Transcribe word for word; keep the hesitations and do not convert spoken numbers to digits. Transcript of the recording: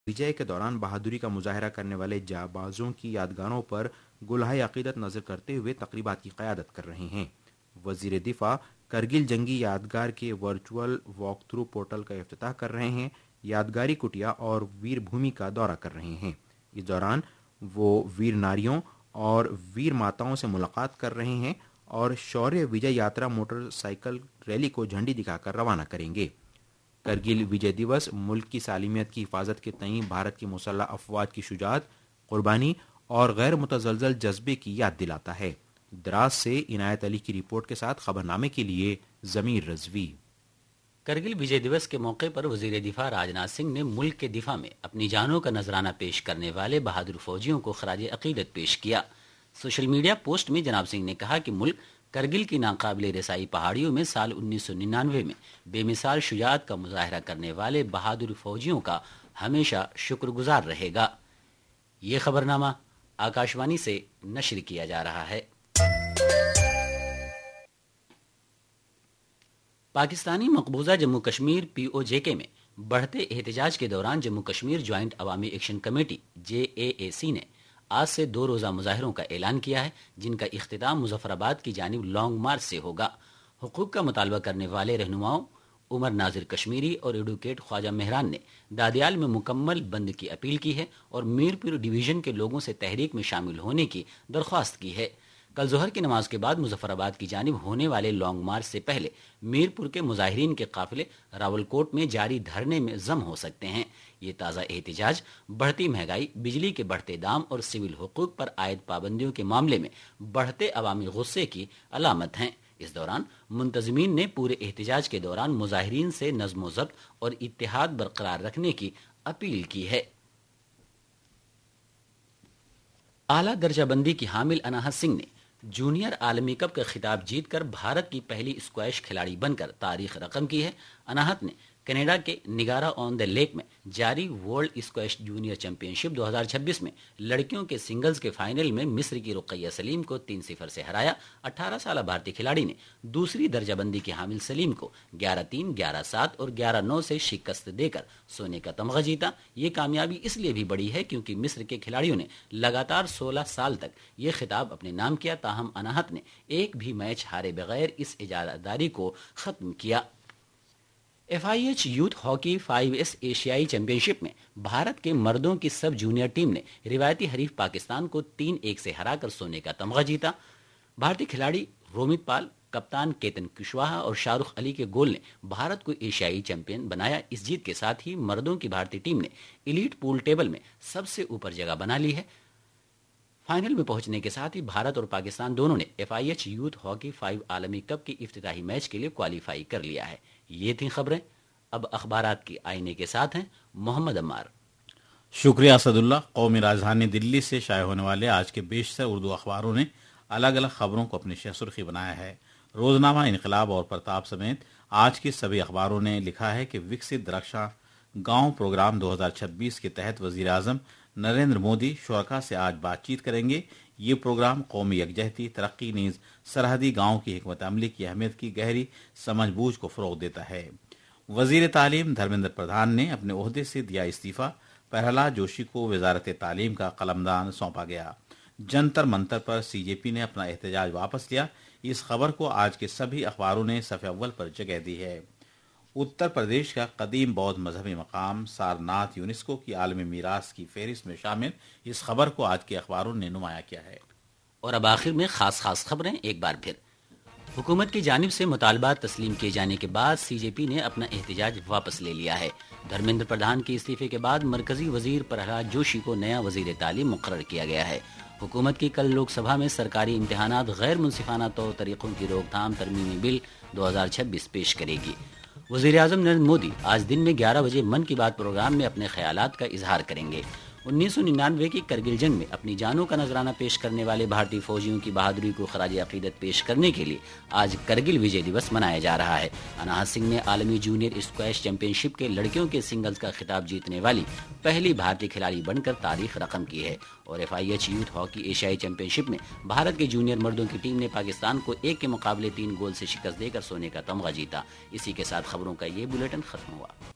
विजय के दौरान बहादुरी का मुजाहरा करने वाले जाबाजों की यादगारों पर गुलहाय अकीदत नजर करते हुए तकरीबात की क़यादत कर रहे हैं। वजीर दिफा करगिल जंगी यादगार के वर्चुअल वॉक थ्रू पोर्टल का इफ्तिताह कर रहे हैं, यादगारी कुटिया और वीर भूमि का दौरा कर रहे हैं। इस दौरान वो वीर नारियों और वीर माताओं से मुलाकात कर रहे हैं और शौर्य विजय यात्रा मोटरसाइकिल रैली को झंडी दिखाकर रवाना करेंगे। करगिल विजय दिवस मुल्क की सालिमियत की हिफाजत के तईं भारत की मुसल्लह अफवाज की शुजात, कुर्बानी और गैर मुतजलजल जज्बे की याद दिलाता है। द्रास से इनायत अली की रिपोर्ट के साथ खबरनामे के लिए जमीर रजवी। करगिल विजय दिवस के मौके पर वजीर दिफा राजनाथ सिंह ने मुल्क के दिफा में अपनी जानों का नजराना पेश करने वाले बहादुर फौजियों को खराज अकीदत पेश किया। सोशल मीडिया पोस्ट में जनाब सिंह ने कहा कि मुल्क करगिल की नाकाबिले रसाई पहाड़ियों में साल उन्नीस सौ निन्यानवे में बेमिसाल शुजात का मुजाहरा करने वाले बहादुर फौजियों का हमेशा शुक्रगुजार रहेगा। ये खबरनामा आकाशवाणी से नश्र किया जा रहा है। पाकिस्तानी मकबूजा जम्मू कश्मीर पी ओ जे के में बढ़ते एहतजाज के दौरान जम्मू कश्मीर ज्वाइंट अवामी एक्शन कमेटी जे ए ए सी ने आज से दो रोज़ा मुजाहरों का ऐलान किया है, जिनका इख्तिताम मुजफ्फराबाद की जानिब लॉन्ग मार्च से होगा। हुकूक का मुतालबा करने वाले रहनुमाओं उमर नाजिर कश्मीरी और एडवोकेट ख्वाजा मेहरान ने दादियाल में मुकम्मल बंद की अपील की है और मीरपुर डिवीजन के लोगों से तहरीक में शामिल होने की दरख्वास्त की है। कल जोहर की नमाज के बाद मुजफ्फराबाद की जानिब होने वाले लॉन्ग मार्च से पहले मीरपुर के मुजाहिरीन के काफिले रावलकोट में जारी धरने में जम हो सकते हैं। ये ताज़ा एहतजाज बढ़ती महंगाई, बिजली के बढ़ते दाम और सिविल हुकूक पर आयद पाबंदियों के मामले में बढ़ते अवामी गुस्से की अलामत हैं। इस दौरान मुंतजमीन ने पूरे एहतजाज के दौरान मुजाहिरीन से नज़्म व ज़ब्त और इत्तेहाद बरकरार रखने की अपील की है। आला दर्जाबंदी की हामिल अनाहत सिंह ने जूनियर आलमी कप का खिताब जीतकर भारत की पहली स्क्वैश खिलाड़ी बनकर तारीख रकम की है। अनाहत ने कनाडा के निगारा ऑन द लेक में जारी वर्ल्ड स्क्वैश जूनियर चैंपियनशिप दो हज़ार छब्बीस में लड़कियों के सिंगल्स के फाइनल में मिस्र की रुकैया सलीम को तीन सिफर से हराया। अठारह साल भारतीय खिलाड़ी ने दूसरी दर्जाबंदी के हामिल सलीम को ग्यारह तीन, ग्यारह सात और ग्यारह नौ से शिकस्त देकर सोने का तमगा जीता। ये कामयाबी इसलिए भी बड़ी है क्योंकि मिस्र के खिलाड़ियों ने लगातार सोलह साल तक ये खिताब अपने नाम किया, ताहम अनाहत ने एक भी मैच हारे बगैर इस इजारादारी को खत्म किया। F I H youth hockey five S एशियाई चैंपियनशिप में भारत के मर्दों की सब जूनियर टीम ने रिवायती हरीफ पाकिस्तान को तीन एक से हराकर सोने का तमगा जीता। भारतीय खिलाड़ी रोमित पाल, कप्तान केतन कुशवाहा और शाहरुख अली के गोल ने भारत को एशियाई चैंपियन बनाया। इस जीत के साथ ही मर्दों की भारतीय टीम ने एलीट पूल टेबल में सबसे ऊपर जगह बना ली है। फाइनल में पहुंचने के साथ ही भारत और पाकिस्तान दोनों ने F I H youth hockey five आलमी कप के इफ्तिताही मैच के लिए क्वालिफाई कर लिया है। ये थी खबरें। अब अखबारात की आईने के साथ हैं मोहम्मद अम्मार। शुक्रिया असदुल्ला। कौमी राजधानी दिल्ली से शाये होने वाले आज के बेशतर उर्दू अखबारों ने अलग अलग खबरों को अपनी सुर्खी बनाया है। रोजनामा, इनकलाब और प्रताप समेत आज के सभी अखबारों ने लिखा है कि विकसित रक्षा गांव प्रोग्राम दो हज़ार छब्बीस के तहत वजीर आजम नरेंद्र मोदी शुरका से आज बातचीत करेंगे। ये प्रोग्राम कौमी यकजहती, तरक्की नीज सरहदी गांव की हिकमत अमली की अहमियत की गहरी समझबूझ को फरोग देता है। वजीर तालीम धर्मेंद्र प्रधान ने अपने ओहदे से दिया इस्तीफा। प्रहलाद जोशी को वजारत तालीम का कलमदान सौंपा गया। जंतर मंतर पर सी जे पी ने अपना एहतजाज वापस लिया। इस खबर को आज के सभी अखबारों ने सफ़े अव्वल पर जगह दी है। उत्तर प्रदेश का कदीम बौद्ध मजहबी मकाम सारनाथ यूनेस्को की आलमी मीरास की फहरिस्त में शामिल। इस खबर को आज के अखबारों ने नुमाया किया है। और अब आखिर में खास खास खबरें एक बार फिर। हुकूमत की जानिब से मुतालबात तस्लीम किए जाने के बाद सी जे पी ने अपना एहतजाज वापस ले लिया है। धर्मेंद्र प्रधान के इस्तीफे के बाद मरकजी वजीर प्रहलाद जोशी को नया वजीर तालीम मुकर्रर किया गया है। हुकूमत की कल लोकसभा में सरकारी इम्तहानात गैर मुनसिफाना तौर तरीकों की रोकथाम तरमीमी बिल दो हज़ार छब्बीस पेश करेगी। वज़ीर आज़म नरेंद्र मोदी आज दिन में ग्यारह बजे मन की बात प्रोग्राम में अपने ख्यालात का इजहार करेंगे। उन्नीस सौ निन्यानवे की करगिल जंग में अपनी जानों का नजराना पेश करने वाले भारतीय फौजियों की बहादुरी को खराज अकीदत पेश करने के लिए आज करगिल विजय दिवस मनाया जा रहा है। अनाहत सिंह ने आलमी जूनियर स्क्वैश चैंपियनशिप के लड़कियों के सिंगल्स का खिताब जीतने वाली पहली भारतीय खिलाड़ी बनकर तारीख रकम की है। और F I H youth hockey एशियाई चैंपियनशिप में भारत के जूनियर मर्दों की टीम ने पाकिस्तान को एक के मुकाबले तीन गोल से शिकस्त देकर सोने का तमगा जीता। इसी के साथ खबरों का ये बुलेटिन खत्म हुआ।